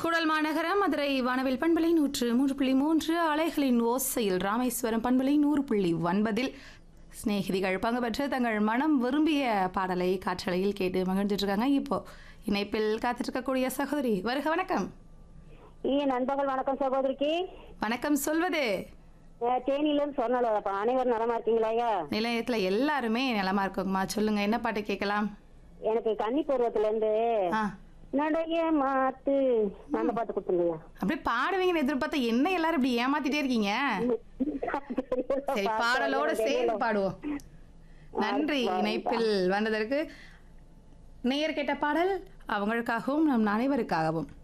கூடல் மாநகர மதுரை வானவில் பண்பலை 103.3 அலைகளின் ஓசையில் ராமேஸ்வரம் பண்பலை 100.9 சிநேகிதிகள் பங்கு பெற்று தங்கள் மனம் விரும்பிய பாடலை காற்றலையில் கேட்டு மகிழ்ந்துட்டு இருக்காங்க. இப்போ இணைப்பில் காத்திருக்கக்கூடிய சகோதரி வருக. வணக்கம். நண்பர்கள் வணக்கம் சகோதரிக்கு. வணக்கம் சொல்வது தேனியிலிருந்து சொன்னலப்பா. அனைவரும் நலமா இருக்கீங்களா? நிலையத்துல எல்லாருமே நலமா இருக்கோங்கம்மா. சொல்லுங்க, என்ன பாட்டு கேட்கலாம்? எனக்கு கன்னி பருவத்துல இருந்து நடைய மாத்து அந்த பாட்டு கொடுத்துருங்க. அப்படியே பாடுவீங்கன்னு எதிர்பார்த்தா என்ன எல்லாரும் இப்படி ஏமாத்திட்டே இருக்கீங்க? சரி, பாடலோட சேர்ந்து பாடுவோம். நன்றி இணைப்பில் வந்ததற்கு. நேயர் கேட்ட பாடல் அவங்களுக்காகவும் நம் அனைவருக்காகவும்.